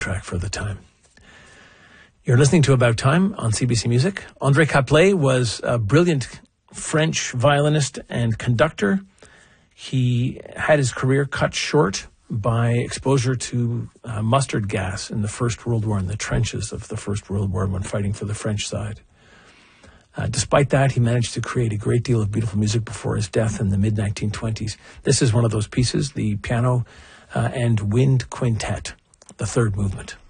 track for the time. You're listening to About Time on CBC Music. André Caplet was a brilliant French violinist and conductor. He had his career cut short by exposure to mustard gas in the First World War, in the trenches of the First World War when fighting for the French side. Despite that, he managed to create a great deal of beautiful music before his death in the mid-1920s. This is one of those pieces, the piano and wind quintet, the third movement.